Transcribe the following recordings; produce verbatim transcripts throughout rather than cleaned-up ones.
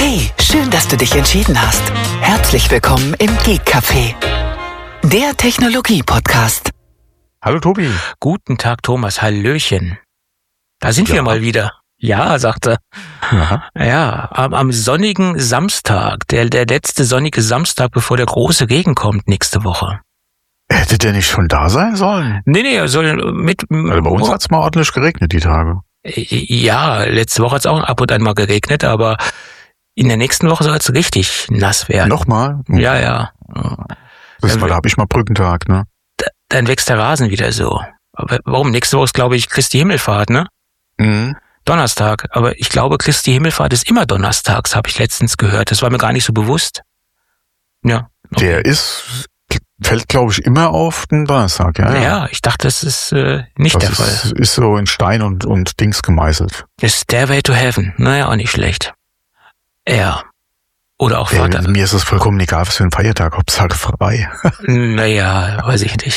Hey, schön, dass du dich entschieden hast. Herzlich willkommen im Geek Café, der Technologie-Podcast. Hallo Tobi. Guten Tag Thomas, hallöchen. Da sind Ja. wir mal wieder. Ja, sagte. Ja. Ja, am, am sonnigen Samstag, der, der letzte sonnige Samstag, bevor der große Regen kommt nächste Woche. Hätte der nicht schon da sein sollen? Nee, nee, er soll mit... Also bei uns hat's mal ordentlich geregnet die Tage. Ja, letzte Woche hat's auch ab und an mal geregnet, aber in der nächsten Woche soll es richtig nass werden. Nochmal? Ja, ja. Das mal, da habe ich mal Brückentag, ne? Dann wächst der Rasen wieder so. Aber warum? Nächste Woche ist, glaube ich, Christi Himmelfahrt, ne? Mhm. Donnerstag. Aber ich glaube, Christi Himmelfahrt ist immer donnerstags, habe ich letztens gehört. Das war mir gar nicht so bewusst. Ja. Okay. Der ist, fällt glaube ich immer auf den Donnerstag, ja. Ja, Ja, ich dachte, das ist äh, nicht das der ist, Fall. ist so in Stein und, und Dings gemeißelt. Das ist Stairway to Heaven. Naja, auch nicht schlecht. Ja. Oder auch Ey, Vater. mir ist es vollkommen egal, was für ein Feiertag, Hauptsache frei. Naja, weiß ich nicht.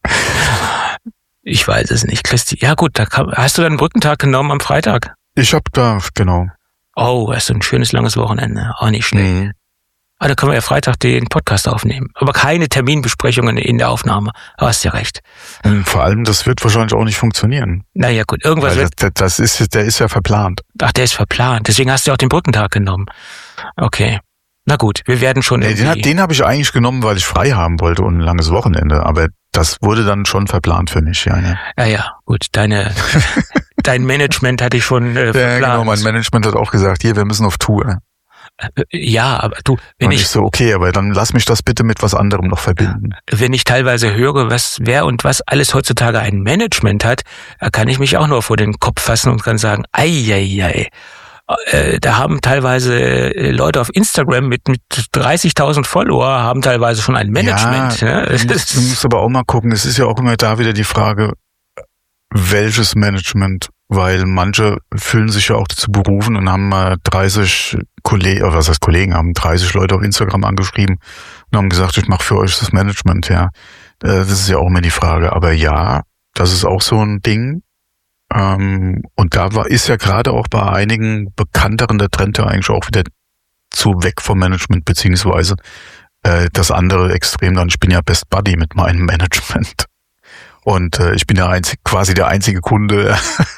Ich weiß es nicht. Christi. Ja gut, da kam, hast du dann einen Brückentag genommen am Freitag? Ich hab da, genau. Oh, das ist ein schönes langes Wochenende. Auch nicht schlecht. Mhm. Ah, da können wir ja Freitag den Podcast aufnehmen. Aber keine Terminbesprechungen in der Aufnahme. Du hast ja recht. Vor allem, das wird wahrscheinlich auch nicht funktionieren. Naja gut, irgendwas Weil wird... das, das ist, der ist ja verplant. Ach, der ist verplant. Deswegen hast du auch den Brückentag genommen. Okay. Na gut, wir werden schon Nee, den irgendwie... den habe ich eigentlich genommen, weil ich frei haben wollte und ein langes Wochenende. Aber das wurde dann schon verplant für mich, ja. Ja, Ja, ja, gut. Deine, dein Management hatte ich schon äh, ja verplant. genau. Mein Management hat auch gesagt, hier, wir müssen auf Tour. Äh, Ja, aber du, wenn Und ich, ich so, okay, aber dann lass mich das bitte mit was anderem noch verbinden. wenn ich teilweise höre, was, wer und was alles heutzutage ein Management hat, da kann ich mich auch nur vor den Kopf fassen und kann sagen, ei, ei, ei. Äh, Da haben teilweise äh, Leute auf Instagram mit, mit dreißigtausend Follower haben teilweise schon ein Management. Ja, ne? du, musst, du musst aber auch mal gucken, es ist ja auch immer da wieder die Frage, welches Management, weil manche fühlen sich ja auch dazu berufen und haben mal dreißig Kollegen, oder was heißt Kollegen, haben dreißig Leute auf Instagram angeschrieben und haben gesagt, ich mache für euch das Management, ja. Äh, Das ist ja auch immer die Frage, aber ja, das ist auch so ein Ding. Ähm, Und da war, ist ja gerade auch bei einigen bekannteren der Trend ja eigentlich auch wieder zu weg vom Management, beziehungsweise äh, das andere Extrem dann, ich bin ja Best Buddy mit meinem Management. Und äh, ich bin ja einzig, quasi der einzige Kunde.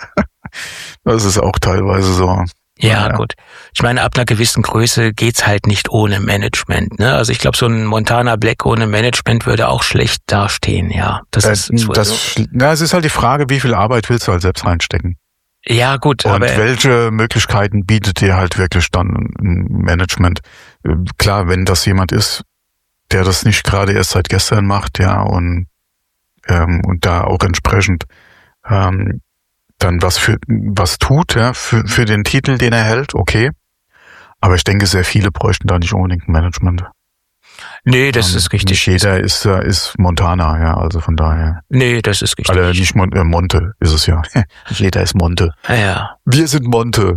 Das ist auch teilweise so. Ja, Naja. gut. Ich meine, ab einer gewissen Größe geht's halt nicht ohne Management. Ne? Also ich glaube, so ein Montana Black ohne Management würde auch schlecht dastehen. Ja, das Äh, ist, ist wohl so. das, na, es ist halt die Frage, wie viel Arbeit willst du halt selbst reinstecken? Ja, gut, Und aber welche Möglichkeiten bietet dir halt wirklich dann ein Management? Äh, Klar, wenn das jemand ist, der das nicht gerade erst seit gestern macht, ja, und ähm, und da auch entsprechend ähm, dann was für was tut, ja, für für den Titel, den er hält, okay. Aber ich denke, sehr viele bräuchten da nicht unbedingt ein Management. nee, das Ähm, ist richtig. Nicht jeder ist äh, ist Montana, ja, also von daher. Nee, das ist richtig. Also nicht Mon äh, Monte ist es ja. Nicht jeder ist Monte. Ja. Wir sind Monte.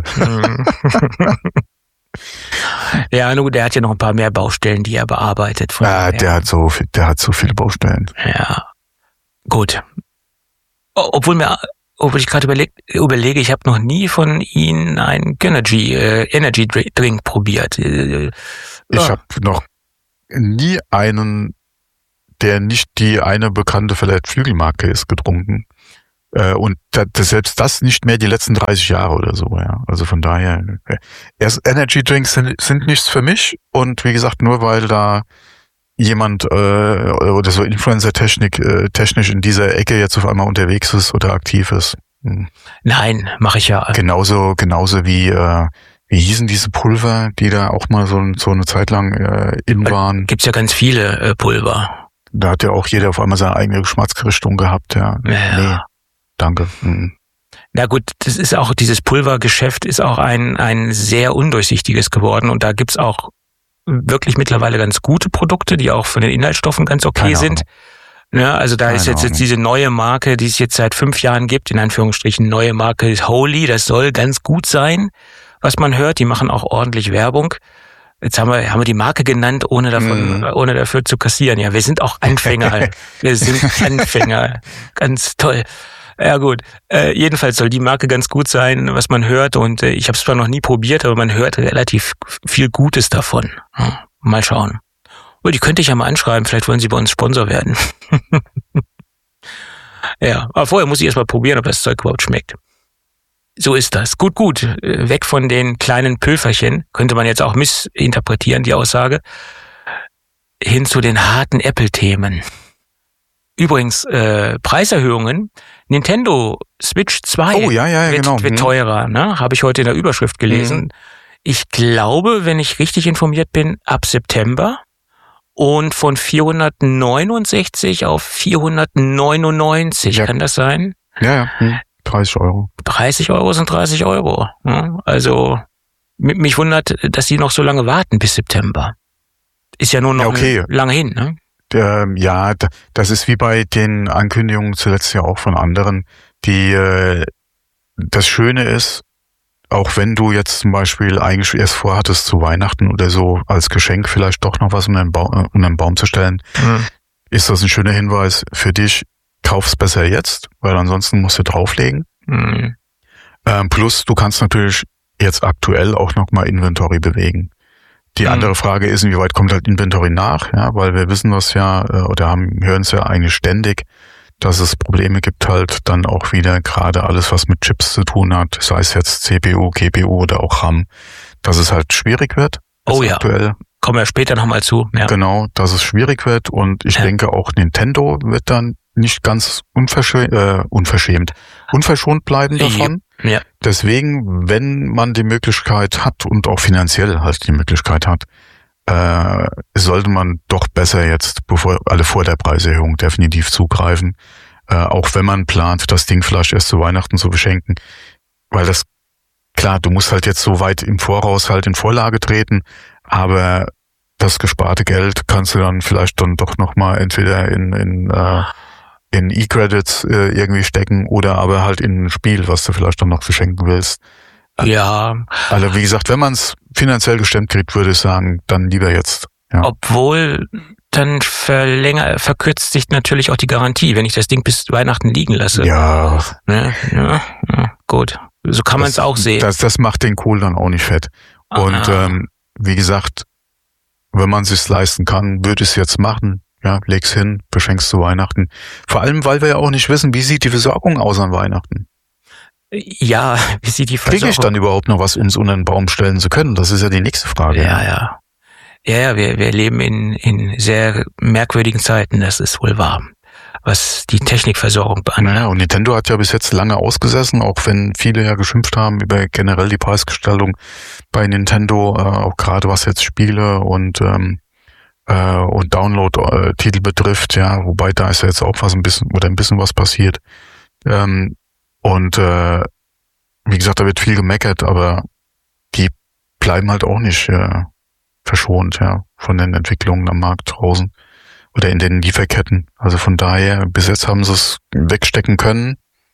Ja, nur der hat ja noch ein paar mehr Baustellen, die er bearbeitet. Von Ja, daher. der hat so viel, der hat so viele Baustellen. Ja, gut. O- Obwohl mir, obwohl ich gerade überleg, überlege, ich habe noch nie von Ihnen einen Energy, äh, Energy Dr- Drink probiert. Äh, Ich ja. habe noch nie einen, der nicht die eine bekannte vielleicht Flügelmarke ist, getrunken. Äh, Und da, das, selbst das nicht mehr die letzten dreißig Jahre oder so, ja. Also von daher, äh, erst Energy Drinks sind, sind nichts für mich. Und wie gesagt, nur weil da jemand äh, oder so Influencer-Technik äh, technisch in dieser Ecke jetzt auf einmal unterwegs ist oder aktiv ist. Hm. Nein, mache ich ja. Genauso, genauso wie, äh, wie hießen diese Pulver, die da auch mal so, so eine Zeit lang äh, in waren. Gibt's ja ganz viele äh, Pulver. Da hat ja auch jeder auf einmal seine eigene Geschmacksrichtung gehabt, ja. Ja. Nee, danke. Hm. Na gut, das ist auch, dieses Pulvergeschäft ist auch ein, ein sehr undurchsichtiges geworden und da gibt's auch wirklich mittlerweile ganz gute Produkte, die auch von den Inhaltsstoffen ganz okay Keine sind. Ja, also da Keine ist jetzt, jetzt Ahnung. diese neue Marke, die es jetzt seit fünf Jahren gibt, in Anführungsstrichen neue Marke ist Holy, das soll ganz gut sein, was man hört. Die machen auch ordentlich Werbung. Jetzt haben wir, haben wir die Marke genannt, ohne davon, Mhm. ohne dafür zu kassieren. Ja, wir sind auch Anfänger. Wir sind Anfänger. Ganz toll. Ja gut, äh, jedenfalls soll die Marke ganz gut sein, was man hört. Und äh, ich habe es zwar noch nie probiert, aber man hört relativ viel Gutes davon. Ja, mal schauen. Oh, die könnte ich ja mal anschreiben, vielleicht wollen sie bei uns Sponsor werden. Ja, aber vorher muss ich erst mal probieren, ob das Zeug überhaupt schmeckt. So ist das. Gut, gut. Weg von den kleinen Pülferchen, könnte man jetzt auch missinterpretieren, die Aussage, hin zu den harten Apple-Themen. Übrigens, äh, Preiserhöhungen. Nintendo Switch zwei oh, ja, ja, wird, genau. wird teurer, ne? Habe ich heute in der Überschrift gelesen. Mhm. Ich glaube, wenn ich richtig informiert bin, ab September und von vierhundertneunundsechzig auf vierhundertneunundneunzig. Ja. Kann das sein? Ja, ja. Hm. dreißig Euro. dreißig Euro sind dreißig Euro. Ne? Also mich wundert, dass die noch so lange warten bis September. Ist ja nur noch ja, okay. lange hin, ne? Ähm, ja, das ist wie bei den Ankündigungen zuletzt ja auch von anderen. Die äh, das Schöne ist, auch wenn du jetzt zum Beispiel eigentlich erst vorhattest zu Weihnachten oder so als Geschenk vielleicht doch noch was unter den Baum, unter den Baum zu stellen, mhm. ist das ein schöner Hinweis für dich. Kauf's besser jetzt, weil ansonsten musst du drauflegen. Mhm. Ähm, plus du kannst natürlich jetzt aktuell auch nochmal Inventory bewegen. Die mhm. andere Frage ist, inwieweit kommt halt Inventory nach, ja, weil wir wissen das ja, oder haben, hören es ja eigentlich ständig, dass es Probleme gibt halt dann auch wieder, gerade alles, was mit Chips zu tun hat, sei es jetzt C P U, G P U oder auch RAM, dass es halt schwierig wird. Oh ja, aktuell. Kommen wir später nochmal zu. Ja. Genau, dass es schwierig wird und ich ja. denke auch Nintendo wird dann nicht ganz unverschämt, äh, unverschämt, unverschont bleiben davon. Ja. Deswegen, wenn man die Möglichkeit hat und auch finanziell halt die Möglichkeit hat, äh, sollte man doch besser jetzt, bevor alle vor der Preiserhöhung definitiv zugreifen. Äh, auch wenn man plant, das Ding vielleicht erst zu Weihnachten zu beschenken. Weil das, klar, du musst halt jetzt so weit im Voraus halt in Vorlage treten, aber das gesparte Geld kannst du dann vielleicht dann doch nochmal entweder in, in, äh, in E-Credits äh, irgendwie stecken oder aber halt in ein Spiel, was du vielleicht dann noch verschenken willst. Ja. Also wie gesagt, wenn man es finanziell gestemmt kriegt, würde ich sagen, dann lieber jetzt. Ja. Obwohl, dann verlänger, verkürzt sich natürlich auch die Garantie, wenn ich das Ding bis Weihnachten liegen lasse. Ja. Ne? Ja, ja, gut. So kann man es auch sehen. Das, das macht den Kohl dann auch nicht fett. Aha. Und ähm, wie gesagt, wenn man es sich leisten kann, würde ich es jetzt machen. Ja, leg's hin, beschenkst zu Weihnachten. Vor allem, weil wir ja auch nicht wissen, wie sieht die Versorgung aus an Weihnachten. Ja, wie sieht die Versorgung? Kriege ich dann überhaupt noch was, um es unter den Baum stellen zu können? Das ist ja die nächste Frage. Ja, ja. Ja, ja, wir, wir leben in, in sehr merkwürdigen Zeiten, das ist wohl wahr, was die Technikversorgung beangeht. Naja, und Nintendo hat ja bis jetzt lange ausgesessen, auch wenn viele ja geschimpft haben über generell die Preisgestaltung bei Nintendo, äh, auch gerade was jetzt Spiele und ähm, äh, und Download-Titel betrifft, ja, wobei da ist ja jetzt auch was ein bisschen oder ein bisschen was passiert. Ähm, und äh, wie gesagt, da wird viel gemeckert, aber die bleiben halt auch nicht äh, verschont, ja, von den Entwicklungen am Markt draußen oder in den Lieferketten. Also von daher, bis jetzt haben sie es wegstecken können.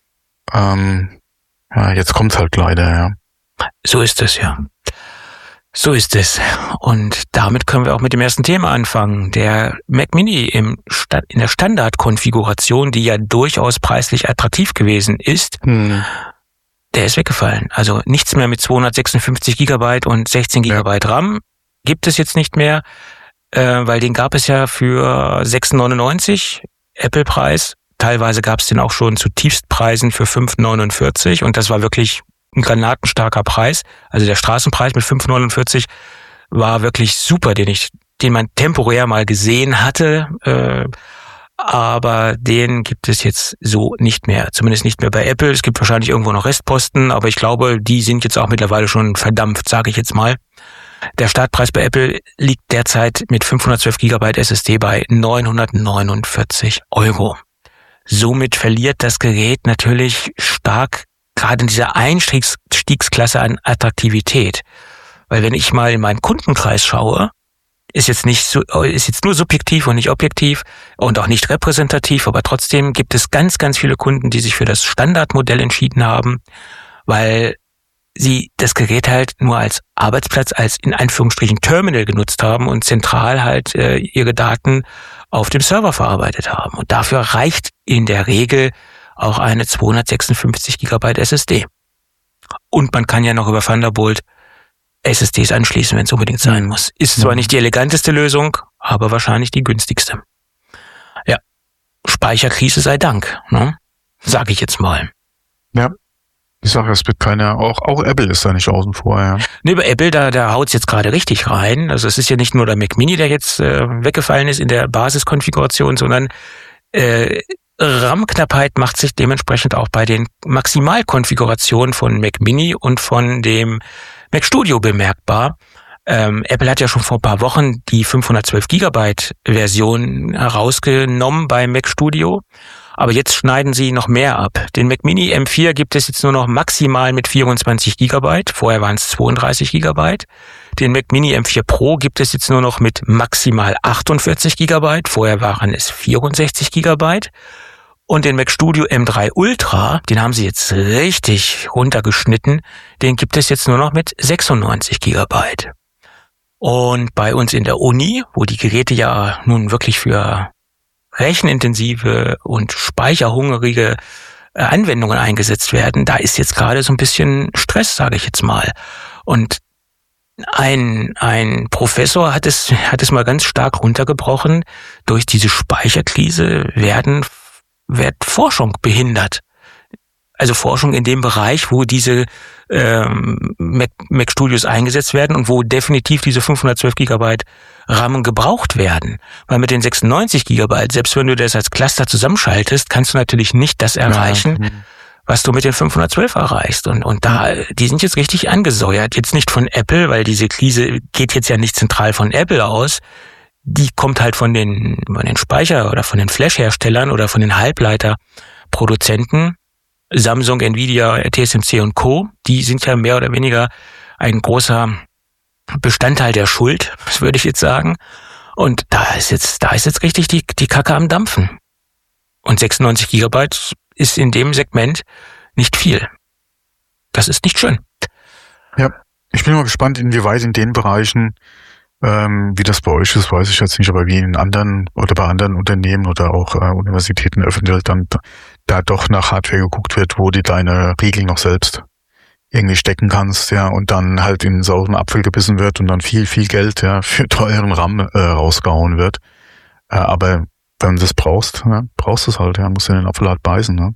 Ähm, ja, jetzt kommt's halt leider, ja. So ist es, ja. So ist es. Und damit können wir auch mit dem ersten Thema anfangen. Der Mac Mini im Sta- in der Standardkonfiguration, die ja durchaus preislich attraktiv gewesen ist, hm. der ist weggefallen. Also nichts mehr mit zweihundertsechsundfünfzig Gigabyte und sechzehn Gigabyte ja. RAM gibt es jetzt nicht mehr, äh, weil den gab es ja für sechs neunundneunzig Apple-Preis. Teilweise gab es den auch schon zu Tiefstpreisen für fünf neunundvierzig und das war wirklich ein granatenstarker Preis. Also der Straßenpreis mit fünf neunundvierzig war wirklich super, den ich, den man temporär mal gesehen hatte, äh, aber den gibt es jetzt so nicht mehr. Zumindest nicht mehr bei Apple. Es gibt wahrscheinlich irgendwo noch Restposten, aber ich glaube, die sind jetzt auch mittlerweile schon verdampft, sage ich jetzt mal. Der Startpreis bei Apple liegt derzeit mit fünfhundertzwölf Gigabyte S S D bei neunhundertneunundvierzig Euro. Somit verliert das Gerät natürlich stark gerade in dieser Einstiegsklasse an Attraktivität. Weil wenn ich mal in meinen Kundenkreis schaue, ist jetzt nicht so, ist jetzt nur subjektiv und nicht objektiv und auch nicht repräsentativ, aber trotzdem gibt es ganz, ganz viele Kunden, die sich für das Standardmodell entschieden haben, weil sie das Gerät halt nur als Arbeitsplatz, als in Anführungsstrichen Terminal genutzt haben und zentral halt äh, ihre Daten auf dem Server verarbeitet haben. Und dafür reicht in der Regel auch eine zweihundertsechsundfünfzig Gigabyte S S D. Und man kann ja noch über Thunderbolt S S Ds anschließen, wenn es unbedingt sein muss. Ist zwar nicht die eleganteste Lösung, aber wahrscheinlich die günstigste. Ja, Speicherkrise sei Dank, ne? Sag ich jetzt mal. Ja, ich sage, es wird keiner, auch, auch Apple ist da nicht außen vor, ja. Ne, bei Apple, da, da haut's jetzt gerade richtig rein. Also es ist ja nicht nur der Mac Mini, der jetzt äh, weggefallen ist in der Basiskonfiguration, sondern äh, RAM-Knappheit macht sich dementsprechend auch bei den Maximalkonfigurationen von Mac Mini und von dem Mac Studio bemerkbar. Ähm, Apple hat ja schon vor ein paar Wochen die fünfhundertzwölf Gigabyte Version herausgenommen bei Mac Studio. Aber jetzt schneiden sie noch mehr ab. Den Mac Mini M vier gibt es jetzt nur noch maximal mit vierundzwanzig Gigabyte. Vorher waren es zweiunddreißig Gigabyte. Den Mac Mini M vier Pro gibt es jetzt nur noch mit maximal achtundvierzig Gigabyte. Vorher waren es vierundsechzig Gigabyte. Und den Mac Studio M drei Ultra, den haben sie jetzt richtig runtergeschnitten. Den gibt es jetzt nur noch mit sechsundneunzig Gigabyte. Und bei uns in der Uni, wo die Geräte ja nun wirklich für rechenintensive und speicherhungrige Anwendungen eingesetzt werden, da ist jetzt gerade so ein bisschen Stress, sage ich jetzt mal. Und ein ein Professor hat es hat es mal ganz stark runtergebrochen. Durch diese Speicherkrise werden wird Forschung behindert. Also Forschung in dem Bereich, wo diese ähm, Mac, Mac Studios eingesetzt werden und wo definitiv diese fünfhundertzwölf Gigabyte RAM gebraucht werden. Weil mit den sechsundneunzig Gigabyte, selbst wenn du das als Cluster zusammenschaltest, kannst du natürlich nicht das erreichen, ja, was du mit den fünfhundertzwölf erreichst. Und, und da, die sind jetzt richtig angesäuert. Jetzt nicht von Apple, weil diese Krise geht jetzt ja nicht zentral von Apple aus. Die kommt halt von den, von den Speicher- oder von den Flash-Herstellern oder von den Halbleiterproduzenten. Samsung, Nvidia, T S M C und Co., die sind ja mehr oder weniger ein großer Bestandteil der Schuld, das würde ich jetzt sagen. Und da ist jetzt, da ist jetzt richtig die, die Kacke am Dampfen. Und sechsundneunzig Gigabyte ist in dem Segment nicht viel. Das ist nicht schön. Ja, ich bin mal gespannt, inwieweit in den Bereichen, ähm, wie das bei euch ist, weiß ich jetzt nicht, aber wie in anderen oder bei anderen Unternehmen oder auch äh, Universitäten öffentlich dann da doch nach Hardware geguckt wird, wo du deine Riegel noch selbst irgendwie stecken kannst, ja, und dann halt in den sauren Apfel gebissen wird und dann viel, viel Geld, ja, für teuren RAM äh, rausgehauen wird. Äh, aber wenn du das brauchst, ja, brauchst du es halt, ja, musst du den Apfel halt beißen, ne?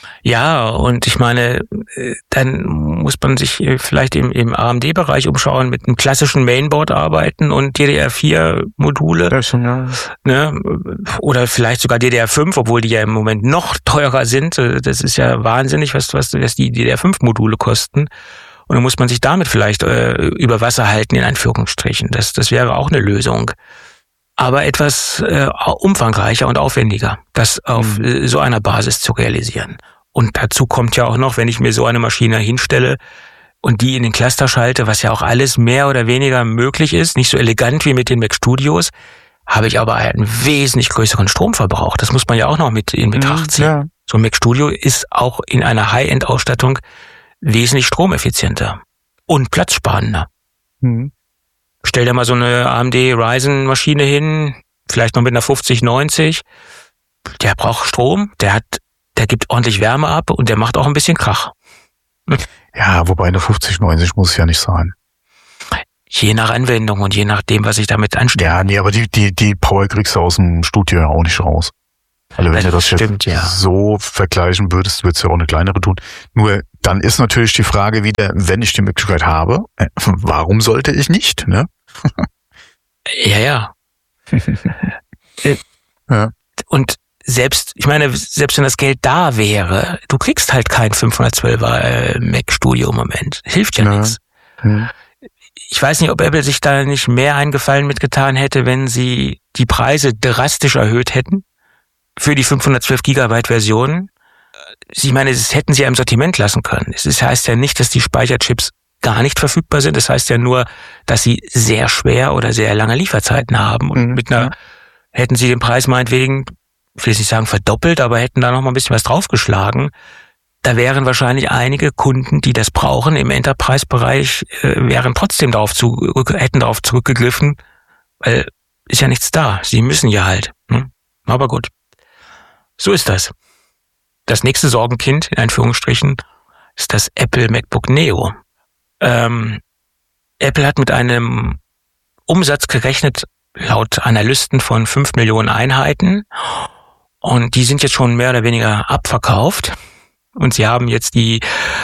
Ja, und ich meine, dann muss man sich vielleicht im, im A M D-Bereich umschauen, mit einem klassischen Mainboard arbeiten und D D R vier Module. Ja, schon, ja. Ne? Oder vielleicht sogar D D R fünf, obwohl die ja im Moment noch teurer sind. Das ist ja wahnsinnig, was, was, was die D D R fünf Module kosten. Und dann muss man sich damit vielleicht äh, über Wasser halten, in Anführungsstrichen. Das, das wäre auch eine Lösung. Aber etwas äh, umfangreicher und aufwendiger, das auf mhm. so einer Basis zu realisieren. Und dazu kommt ja auch noch, wenn ich mir so eine Maschine hinstelle und die in den Cluster schalte, was ja auch alles mehr oder weniger möglich ist, nicht so elegant wie mit den Mac Studios, habe ich aber einen wesentlich größeren Stromverbrauch. Das muss man ja auch noch mit in Betracht ziehen. Ja. So ein Mac Studio ist auch in einer High-End-Ausstattung wesentlich stromeffizienter und platzsparender. Mhm. Stell dir mal so eine A M D Ryzen-Maschine hin, vielleicht noch mit einer fünfzig neunzig. Der braucht Strom, der hat, der gibt ordentlich Wärme ab und der macht auch ein bisschen Krach. Ja, wobei eine fünfzig neunzig muss es ja nicht sein. Je nach Anwendung und je nachdem, was ich damit anstelle. Ja, nee, aber die, die, die Power kriegst du aus dem Studio ja auch nicht raus. Also wenn das du das stimmt, jetzt ja. so vergleichen würdest, würdest du ja auch eine kleinere tun. Nur dann ist natürlich die Frage wieder, wenn ich die Möglichkeit habe, warum sollte ich nicht, ne? Ja, ja. ja. Und selbst, ich meine, selbst wenn das Geld da wäre, du kriegst halt kein fünfhundertzwölfer äh, Mac Studio im Moment. Hilft ja, ja. nichts. Hm. Ich weiß nicht, ob Apple sich da nicht mehr einen Gefallen mitgetan hätte, wenn sie die Preise drastisch erhöht hätten für die fünfhundertzwölf Gigabyte Version. Ich meine, das hätten sie ja im Sortiment lassen können. Es heißt ja nicht, dass die Speicherchips gar nicht verfügbar sind. Das heißt ja nur, dass sie sehr schwer oder sehr lange Lieferzeiten haben. Und mhm. mit einer, hätten sie den Preis meinetwegen, ich will nicht sagen verdoppelt, aber hätten da noch mal ein bisschen was draufgeschlagen. Da wären wahrscheinlich einige Kunden, die das brauchen im Enterprise-Bereich, äh, wären trotzdem darauf zu, hätten darauf zurückgegriffen, weil ist ja nichts da. Sie müssen ja halt. Hm? Aber gut. So ist das. das nächste Sorgenkind, in Anführungsstrichen, ist das Apple MacBook Neo. Ähm, Apple hat mit einem Umsatz gerechnet, laut Analysten, von fünf Millionen Einheiten. Und die sind jetzt schon mehr oder weniger abverkauft. Und sie haben jetzt die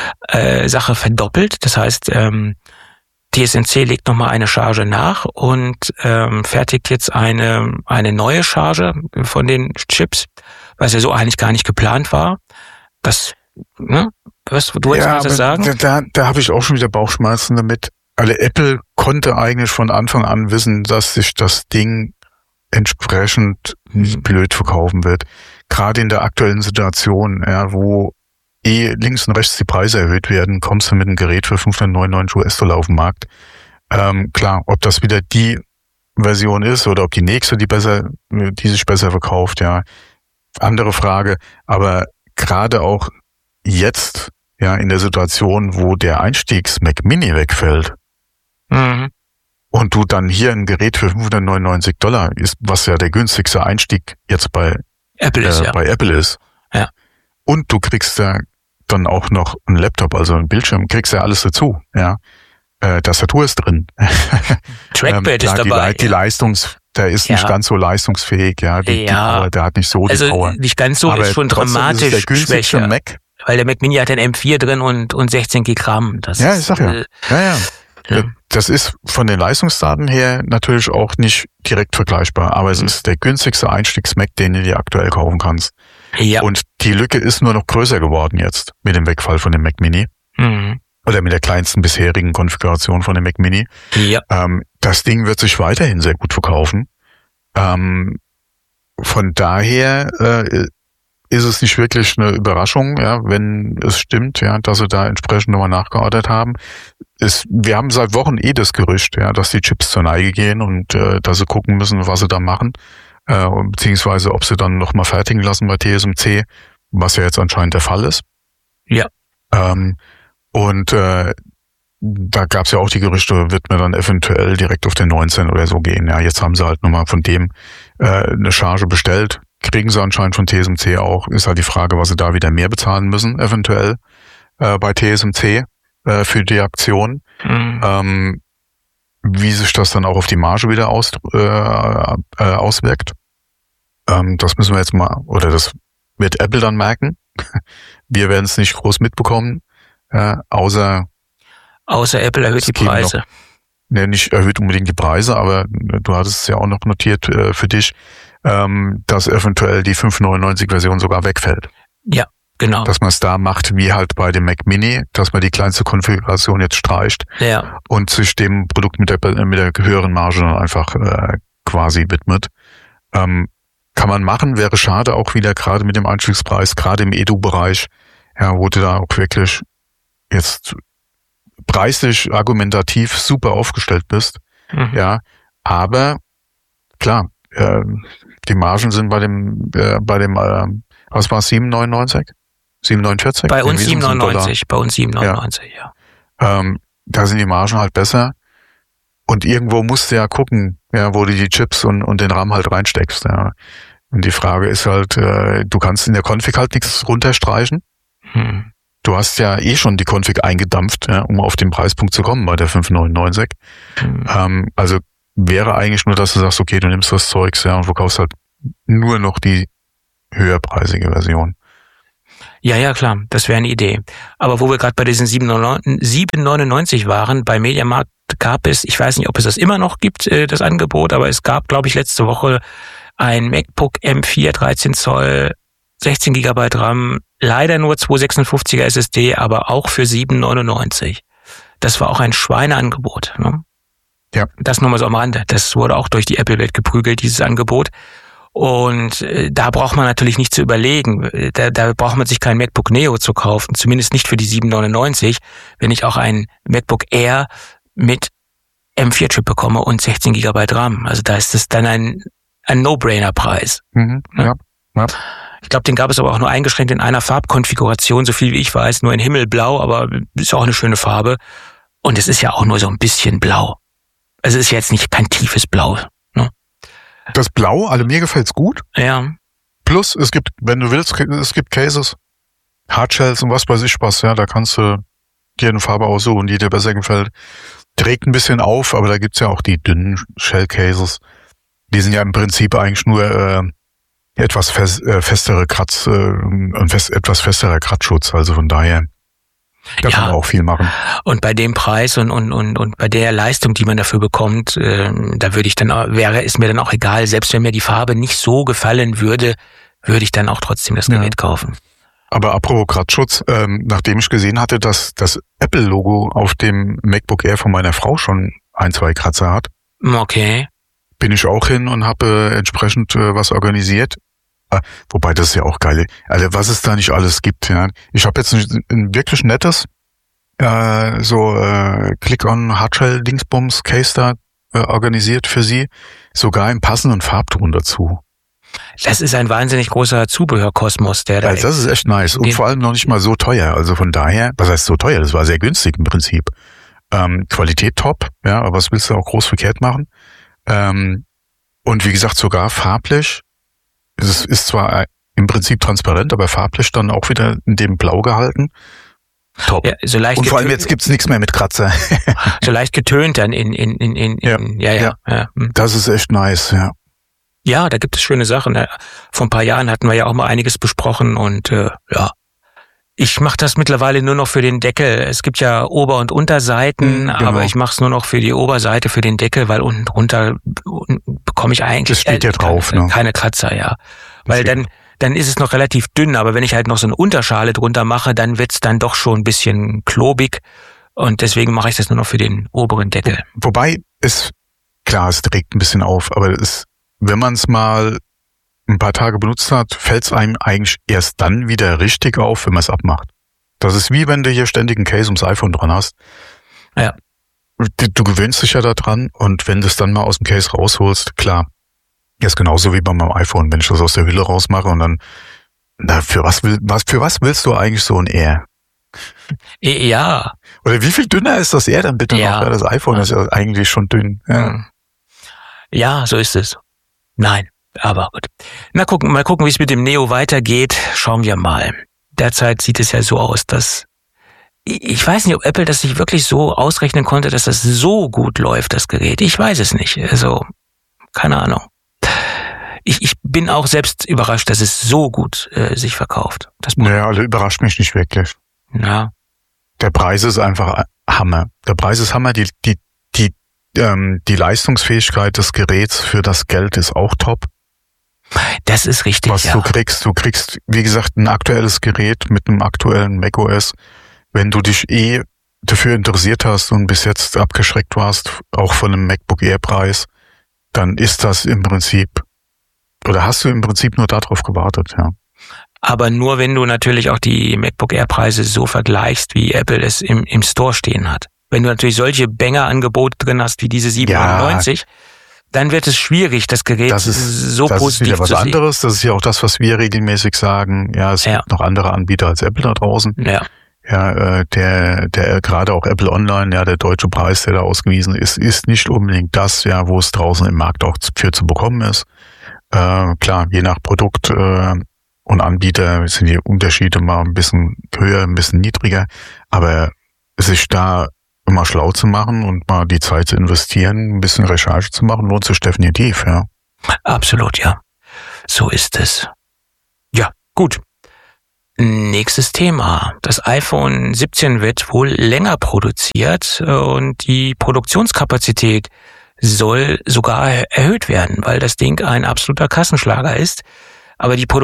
äh, Sache verdoppelt. Das heißt, ähm, T S M C legt nochmal eine Charge nach und ähm, fertigt jetzt eine eine neue Charge von den Chips, was ja so eigentlich gar nicht geplant war. Was, ne? Was, du wolltest ja, mal das sagen? Da, da, da habe ich auch schon wieder Bauchschmerzen damit. Also Apple konnte eigentlich von Anfang an wissen, dass sich das Ding entsprechend nicht blöd verkaufen wird. Gerade in der aktuellen Situation, ja, wo eh links und rechts die Preise erhöht werden, kommst du mit einem Gerät für fünfhundertneunundneunzig US-Dollar auf den Markt. Ähm, klar, ob das wieder die Version ist oder ob die nächste, die besser, die sich besser verkauft, ja, andere Frage. Aber gerade auch jetzt, ja, in der Situation, wo der Einstiegs-Mac Mini wegfällt, Mhm. und du dann hier ein Gerät für fünfhundertneunundneunzig Dollar ist, was ja der günstigste Einstieg jetzt bei Apple ist, äh, ja. bei Apple ist. Ja. Und du kriegst ja dann auch noch einen Laptop, also einen Bildschirm, kriegst ja alles dazu, ja. Äh, Tastatur ist drin. Trackpad ähm, ist klar, dabei. Die, die Leistungs, der ist Ja. nicht ganz so leistungsfähig, ja. Die, Ja. die Power, der hat nicht so die Also Power. nicht ganz so, Aber ist schon trotzdem dramatisch ist es der günstigste schwächer. Mac. Weil der Mac Mini hat ein M vier drin und, und sechzehn Gigabyte RAM. Das Ja, ist, ich sag ja. äh, Ja, ja. ja. Das ist von den Leistungsdaten her natürlich auch nicht direkt vergleichbar, aber es ist der günstigste Einstiegs-Mac, den du dir aktuell kaufen kannst. Ja. Und die Lücke ist nur noch größer geworden jetzt mit dem Wegfall von dem Mac Mini Mhm. oder mit der kleinsten bisherigen Konfiguration von dem Mac Mini. Ja. Ähm, das Ding wird sich weiterhin sehr gut verkaufen. Ähm, von daher äh, ist es nicht wirklich eine Überraschung, ja, wenn es stimmt, ja, dass sie da entsprechend nochmal nachgeordert haben. Ist, wir haben seit Wochen eh das Gerücht, ja, dass die Chips zur Neige gehen und äh, dass sie gucken müssen, was sie da machen, äh, beziehungsweise ob sie dann nochmal fertigen lassen bei T S M C, was ja jetzt anscheinend der Fall ist. Ja. Ähm, und äh, da gab es ja auch die Gerüchte, wird man dann eventuell direkt auf den neunzehn oder so gehen. Ja, jetzt haben sie halt nochmal von dem äh, eine Charge bestellt. Kriegen sie anscheinend von T S M C auch. Ist halt die Frage, was sie da wieder mehr bezahlen müssen, eventuell äh, bei T S M C äh, für die Aktion. Mhm. Ähm, wie sich das dann auch auf die Marge wieder aus, äh, äh, auswirkt. Ähm, das müssen wir jetzt mal, oder das wird Apple dann merken. Wir werden es nicht groß mitbekommen, äh, außer Außer Apple erhöht Es die geben Preise. noch- ne, nicht erhöht unbedingt die Preise, aber du hattest es ja auch noch notiert äh, für dich, ähm, dass eventuell die fünfhundertneunundneunzig-Version sogar wegfällt. Ja, genau. Dass man es da macht, wie halt bei dem Mac Mini, dass man die kleinste Konfiguration jetzt streicht Ja. und sich dem Produkt mit der, mit der höheren Marge dann einfach äh, quasi widmet. Ähm, kann man machen, wäre schade auch wieder, gerade mit dem Einstiegspreis, gerade im Edu-Bereich, ja, wo du da auch wirklich jetzt preislich, argumentativ super aufgestellt bist. Mhm. Ja, aber klar, äh, die Margen sind bei dem, äh, bei dem, äh, was war es, sieben neunundneunzig? sieben neunundvierzig? Bei uns Irgendwie sind es in Dollar. siebenundneunzig. Bei uns siebenundneunzig, ja. Ähm, da sind die Margen halt besser. Und irgendwo musst du ja gucken, ja, wo du die Chips und, und den RAM halt reinsteckst. Ja. Und die Frage ist halt, äh, du kannst in der Config halt nichts runterstreichen. Hm. Du hast ja eh schon die Config eingedampft, ja, um auf den Preispunkt zu kommen bei der fünf neunundneunzig. Hm. Ähm, also wäre eigentlich nur, dass du sagst, okay, du nimmst das Zeugs, ja, und verkaufst halt nur noch die höherpreisige Version. Ja, ja, klar, das wäre eine Idee. Aber wo wir gerade bei diesen sieben neunundneunzig waren, bei Mediamarkt gab es, ich weiß nicht, ob es das immer noch gibt, äh, das Angebot, aber es gab, glaube ich, letzte Woche ein MacBook M vier, dreizehn Zoll, sechzehn Gigabyte RAM, leider nur zweihundertsechsundfünfziger S S D, aber auch für sieben neunundneunzig. Das war auch ein Schweineangebot. Ne? Ja. Das nur mal so am Rande. Das wurde auch durch die Apple-Welt geprügelt, dieses Angebot. Und äh, da braucht man natürlich nicht zu überlegen. Da, da braucht man sich kein MacBook Neo zu kaufen, zumindest nicht für die sieben neunundneunzig, wenn ich auch ein MacBook Air mit M vier Chip bekomme und sechzehn Gigabyte RAM. Also da ist das dann ein, ein No-Brainer-Preis. Mhm, ja. ja. Ich glaube, den gab es aber auch nur eingeschränkt in einer Farbkonfiguration, so viel wie ich weiß, nur in Himmelblau, aber ist auch eine schöne Farbe. Und es ist ja auch nur so ein bisschen blau. Also es ist jetzt nicht kein tiefes Blau. Ne? Das Blau, also mir gefällt's gut. Ja. Plus, es gibt, wenn du willst, es gibt Cases, Hardshells und was weiß ich was, ja, da kannst du dir eine Farbe aussuchen, die dir besser gefällt. Trägt ein bisschen auf, aber da gibt's ja auch die dünnen Shellcases. Die sind ja im Prinzip eigentlich nur äh, etwas fest, äh, festere Kratz, äh, ein fest, etwas festerer Kratzschutz. Also von daher, da Ja. kann man auch viel machen. Und bei dem Preis und und und und bei der Leistung, die man dafür bekommt, äh, da würde ich dann auch, wäre es mir dann auch egal, selbst wenn mir die Farbe nicht so gefallen würde, würde ich dann auch trotzdem das Gerät Ja. kaufen. Aber apropos Kratzschutz, ähm, nachdem ich gesehen hatte, dass das Apple-Logo auf dem MacBook Air von meiner Frau schon ein, zwei Kratzer hat, Okay. bin ich auch hin und habe äh, entsprechend äh, was organisiert. Äh, wobei das ist ja auch geil. Also was es da nicht alles gibt. Ja. Ich habe jetzt ein, ein wirklich nettes äh, so äh, Click-on-Hardshell-Dingsbums-Case da äh, organisiert für sie. Sogar im passenden Farbton dazu. Das ist ein wahnsinnig großer Zubehörkosmos, der da Also das ist echt nice. Und Den- vor allem noch nicht mal so teuer. Also von daher, was heißt so teuer? Das war sehr günstig im Prinzip. Ähm, Qualität top, ja, aber was willst du auch groß verkehrt machen? Ähm, und wie gesagt, sogar farblich. Es ist zwar im Prinzip transparent, aber farblich dann auch wieder in dem Blau gehalten. Top. ja, so leicht Und vor allem getö- jetzt gibt's nichts mehr mit Kratzer. so leicht getönt dann in in in in, Ja. in ja, ja, ja. Hm. Das ist echt nice, ja. Ja, da gibt es schöne Sachen. ne? Vor ein paar Jahren hatten wir ja auch mal einiges besprochen und äh, ja, ich mache das mittlerweile nur noch für den Deckel. Es gibt ja Ober- und Unterseiten, Mhm, genau. aber ich mache es nur noch für die Oberseite, für den Deckel, weil unten drunter unten bekomme ich eigentlich Das steht ja äh, drauf, keine, ne? keine Kratzer, ja. Weil Deswegen. dann dann ist es noch relativ dünn, aber wenn ich halt noch so eine Unterschale drunter mache, dann wird's dann doch schon ein bisschen klobig und deswegen mache ich das nur noch für den oberen Deckel. Wobei es, klar, es trägt ein bisschen auf, aber es, wenn man es mal ein paar Tage benutzt hat, fällt es einem eigentlich erst dann wieder richtig auf, wenn man es abmacht. Das ist wie wenn du hier ständig einen Case ums iPhone dran hast. Ja. Du, du gewöhnst dich ja daran und wenn du es dann mal aus dem Case rausholst, klar, ist genauso wie bei meinem iPhone, wenn ich das aus der Hülle rausmache und dann, na, für was will, was, für was willst du eigentlich so ein Air? Eh, Ja, Oder wie viel dünner ist das Air dann bitte Ja. noch? Ja, das iPhone ist ja eigentlich schon dünn. Ja. Ja, so ist es. Nein, aber gut. Na gucken, mal gucken, wie es mit dem Neo weitergeht. Schauen wir mal. Derzeit sieht es ja so aus, dass ich weiß nicht, ob Apple das sich wirklich so ausrechnen konnte, dass das so gut läuft, das Gerät. Ich weiß es nicht. Also, keine Ahnung. Ich, ich bin auch selbst überrascht, dass es so gut äh, sich verkauft. Das Naja, also überrascht mich nicht wirklich. ja. Der Preis ist einfach Hammer. Der Preis ist Hammer. Die, die, die, ähm, die Leistungsfähigkeit des Geräts für das Geld ist auch top. Das ist richtig, Was ja. du kriegst, du kriegst, wie gesagt, ein aktuelles Gerät mit einem aktuellen macOS. Wenn du dich eh dafür interessiert hast und bis jetzt abgeschreckt warst, auch von einem MacBook Air Preis, dann ist das im Prinzip, oder hast du im Prinzip nur darauf gewartet, ja. Aber nur, wenn du natürlich auch die MacBook Air Preise so vergleichst, wie Apple es im, im Store stehen hat. Wenn du natürlich solche Banger-Angebote drin hast, wie diese sieben neunundneunzig, dann wird es schwierig, das Gerät Das ist, so das ist positiv wieder was zu sehen. anderes. Das ist ja auch das, was wir regelmäßig sagen. Ja, es Ja. gibt noch andere Anbieter als Apple da draußen. Ja, Ja, äh, der, der, gerade auch Apple Online, ja, der deutsche Preis, der da ausgewiesen ist, ist nicht unbedingt das, ja, wo es draußen im Markt auch für zu bekommen ist. Äh, klar, je nach Produkt, äh, und Anbieter sind die Unterschiede mal ein bisschen höher, ein bisschen niedriger. Aber sich da immer schlau zu machen und mal die Zeit zu investieren, ein bisschen Recherche zu machen, lohnt sich definitiv, ja. absolut, ja. So ist es. Ja, gut. Nächstes Thema. Das iPhone siebzehn wird wohl länger produziert und die Produktionskapazität soll sogar erhöht werden, weil das Ding ein absoluter Kassenschlager ist. Aber die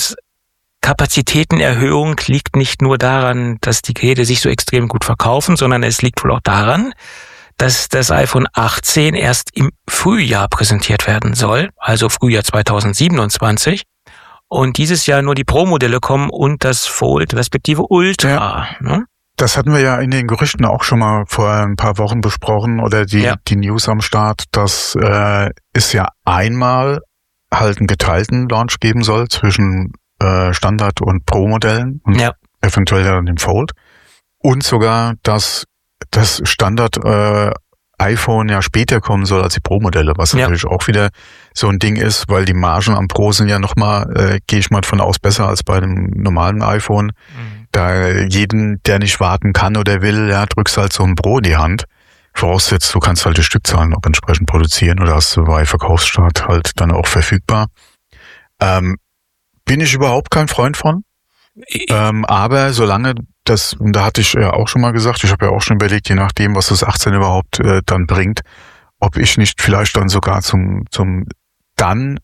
Produktionskapazitätenerhöhung liegt nicht nur daran, dass die Geräte sich so extrem gut verkaufen, sondern es liegt wohl auch daran, dass das iPhone achtzehn erst im Frühjahr präsentiert werden soll, also Frühjahr zweitausendsiebenundzwanzig. Und dieses Jahr nur die Pro-Modelle kommen und das Fold, respektive Ultra. Ne? Das hatten wir ja in den Gerüchten auch schon mal vor ein paar Wochen besprochen oder die, Ja. die News am Start, dass äh, es ja einmal halt einen geteilten Launch geben soll zwischen äh, Standard- und Pro-Modellen und Ja. eventuell dann dem Fold. Und sogar, dass das Standard äh, iPhone ja später kommen soll als die Pro-Modelle, was ja. natürlich auch wieder so ein Ding ist, weil die Margen am Pro sind ja nochmal, äh, gehe ich mal davon aus, besser als bei einem normalen iPhone. Mhm. Da jeden, der nicht warten kann oder will, ja, drückst halt so ein Pro in die Hand. Voraussetzt, du kannst halt die Stückzahlen auch entsprechend produzieren oder hast du bei Verkaufsstart halt dann auch verfügbar. Ähm, bin ich überhaupt kein Freund von. Ähm, aber solange das, und da hatte ich ja auch schon mal gesagt, ich habe ja auch schon überlegt, je nachdem, was das achtzehn überhaupt äh, dann bringt, ob ich nicht vielleicht dann sogar zum zum dann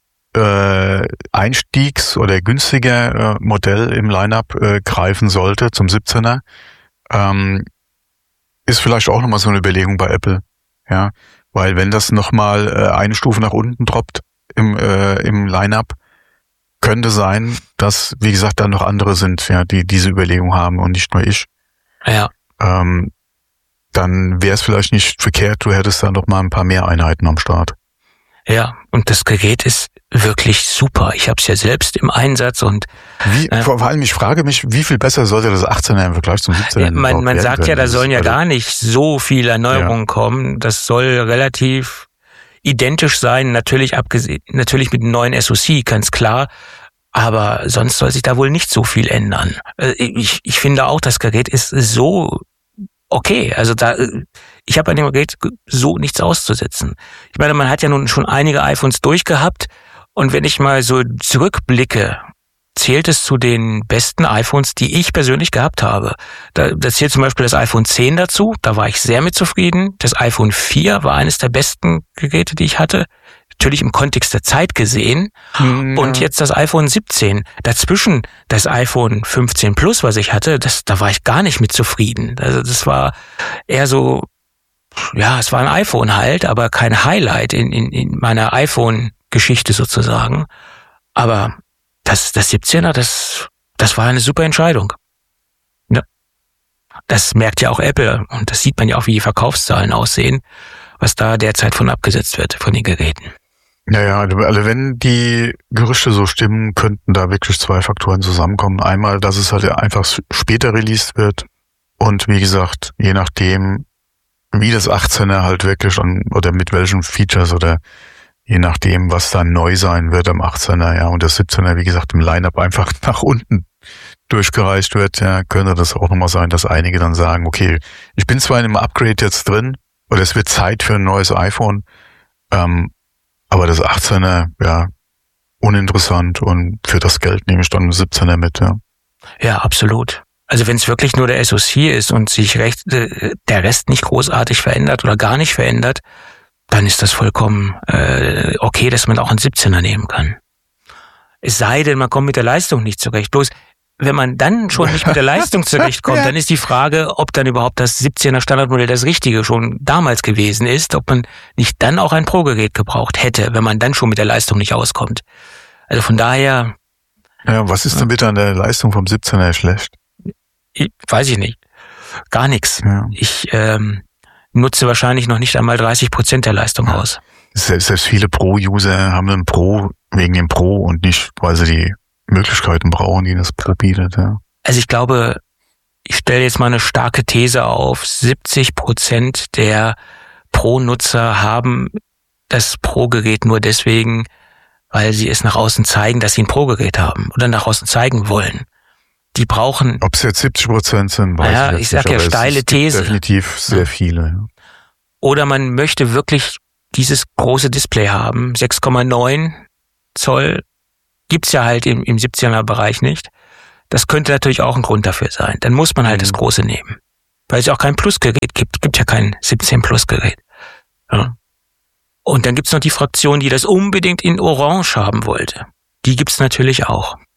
äh, Einstiegs- oder günstiger äh, Modell im Line-Up äh, greifen sollte, zum siebzehner. Ähm, ist vielleicht auch nochmal so eine Überlegung bei Apple. Ja, weil wenn das nochmal äh, eine Stufe nach unten droppt im, äh, im Line-Up, könnte sein, dass, wie gesagt, da noch andere sind, ja, die diese Überlegung haben und nicht nur ich. Ja. Ähm, dann wäre es vielleicht nicht verkehrt, du hättest da noch mal ein paar mehr Einheiten am Start. Ja, und das Gerät ist wirklich super. Ich habe es ja selbst im Einsatz und wie, äh, vor allem, ich frage mich, wie viel besser sollte das achtzehner im Vergleich zum siebzehner ja, Man, man sagt ja, da sollen ja gar nicht so viele Erneuerungen ja. kommen. Das soll relativ identisch sein, natürlich abgesehen, natürlich mit einem neuen S O C, ganz klar. Aber sonst soll sich da wohl nicht so viel ändern. Ich, ich finde auch, das Gerät ist so okay. Also da, ich habe an dem Gerät so nichts auszusetzen. Ich meine, man hat ja nun schon einige iPhones durchgehabt und wenn ich mal so zurückblicke, zählt es zu den besten iPhones, die ich persönlich gehabt habe. Da, da zählt zum Beispiel das iPhone zehn dazu, da war ich sehr mit zufrieden. Das iPhone vier war eines der besten Geräte, die ich hatte. Natürlich im Kontext der Zeit gesehen. Ja. Und jetzt das iPhone siebzehn. Dazwischen das iPhone fünfzehn Plus, was ich hatte, das, da war ich gar nicht mit zufrieden. Also das war eher so, ja, es war ein iPhone halt, aber kein Highlight in, in, in meiner iPhone-Geschichte sozusagen. Aber das, das siebzehner, das, das war eine super Entscheidung. Ja. Das merkt ja auch Apple und das sieht man ja auch, wie die Verkaufszahlen aussehen, was da derzeit von abgesetzt wird, von den Geräten. Naja, also wenn die Gerüchte so stimmen, könnten da wirklich zwei Faktoren zusammenkommen. Einmal, dass es halt einfach später released wird und wie gesagt, je nachdem, wie das achtzehner halt wirklich an, oder mit welchen Features oder je nachdem, was da neu sein wird am achtzehner, ja, und das siebzehner, wie gesagt, im Line-Up einfach nach unten durchgereicht wird, ja, könnte das auch nochmal sein, dass einige dann sagen, okay, ich bin zwar in einem Upgrade jetzt drin, oder es wird Zeit für ein neues iPhone, ähm, aber das achtzehner, ja, uninteressant und für das Geld nehme ich dann ein siebzehner mit, ja. Ja, absolut. Also wenn es wirklich nur der S O C ist und sich recht, äh, der Rest nicht großartig verändert oder gar nicht verändert, dann ist das vollkommen äh, okay, dass man auch einen siebzehner nehmen kann. Es sei denn, man kommt mit der Leistung nicht zurecht. Bloß, wenn man dann schon nicht mit der Leistung zurechtkommt, ja. dann ist die Frage, ob dann überhaupt das siebzehner Standardmodell das Richtige schon damals gewesen ist, ob man nicht dann auch ein Pro-Gerät gebraucht hätte, wenn man dann schon mit der Leistung nicht auskommt. Also von daher... Ja, was ist denn bitte an der Leistung vom siebzehner schlecht? Ich, weiß ich nicht. Gar nichts. Ja. Ich ähm, nutze wahrscheinlich noch nicht einmal dreißig Prozent der Leistung ja. aus. Selbst, selbst viele Pro-User haben einen Pro wegen dem Pro und nicht, weil sie die Möglichkeiten brauchen, die das Pro bietet. Ja. Also ich glaube, ich stelle jetzt mal eine starke These auf, siebzig Prozent der Pro-Nutzer haben das Pro-Gerät nur deswegen, weil sie es nach außen zeigen, dass sie ein Pro-Gerät haben oder nach außen zeigen wollen. Die brauchen... Ob es jetzt siebzig Prozent sind, weiß naja, ich ich sag ja steile These. Definitiv sehr ja. viele. Ja. Oder man möchte wirklich dieses große Display haben, sechs Komma neun Zoll, gibt's ja halt im, im siebzehner Bereich nicht. Das könnte natürlich auch ein Grund dafür sein. Dann muss man halt mhm. das große nehmen. Weil es auch kein Plus-Gerät gibt. Gibt ja kein siebzehn Plus-Gerät. Ja. Und dann gibt's noch die Fraktion, die das unbedingt in Orange haben wollte. Die gibt's natürlich auch.